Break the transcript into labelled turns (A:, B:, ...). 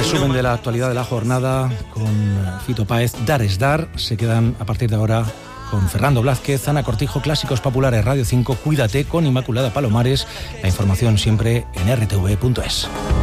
A: resumen de la actualidad de la jornada con Fito Páez, Dar es Dar. Se quedan a partir de ahora con Fernando Blázquez, Ana Cortijo, Clásicos Populares Radio 5, Cuídate con Inmaculada Palomares. La información siempre en rtv.es.